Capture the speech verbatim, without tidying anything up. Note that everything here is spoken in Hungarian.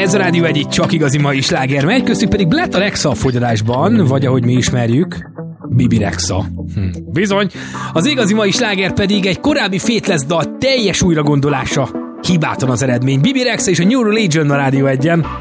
Ez a Rádió egyik csak igazi mai sláger megy, köztük pedig Blatt a Rexa a fogyadásban, vagy ahogy mi ismerjük, Bibi Rexa. Hm. Bizony, az igazi mai sláger pedig egy korábbi Faithless dal teljes újragondolása. Hibátlan az eredmény. Bibi Rexa és a New Religion a Rádió egyen.